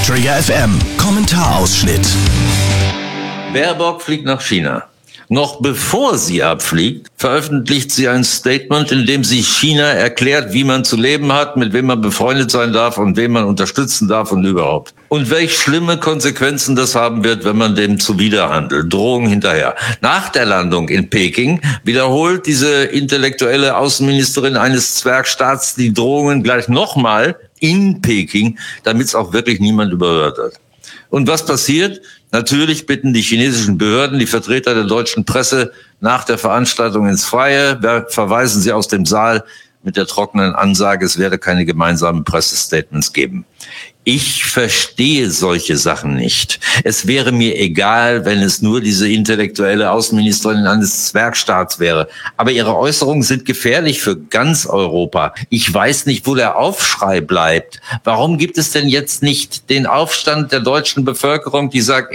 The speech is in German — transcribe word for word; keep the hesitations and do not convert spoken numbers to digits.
Trigger F M Kommentarausschnitt. Baerbock fliegt nach China. Noch bevor sie abfliegt, veröffentlicht sie ein Statement, in dem sie China erklärt, wie man zu leben hat, mit wem man befreundet sein darf und wen man unterstützen darf und überhaupt. Und welche schlimme Konsequenzen das haben wird, wenn man dem zuwiderhandelt. Drohungen hinterher. Nach der Landung in Peking wiederholt diese intellektuelle Außenministerin eines Zwergstaats die Drohungen gleich nochmal in Peking, damit es auch wirklich niemand überhört hat. Und was passiert? Natürlich bitten die chinesischen Behörden die Vertreter der deutschen Presse nach der Veranstaltung ins Freie, verweisen sie aus dem Saal mit der trockenen Ansage, es werde keine gemeinsamen Pressestatements geben. Ich verstehe solche Sachen nicht. Es wäre mir egal, wenn es nur diese intellektuelle Außenministerin eines Zwergstaats wäre. Aber ihre Äußerungen sind gefährlich für ganz Europa. Ich weiß nicht, wo der Aufschrei bleibt. Warum gibt es denn jetzt nicht den Aufstand der deutschen Bevölkerung, die sagt,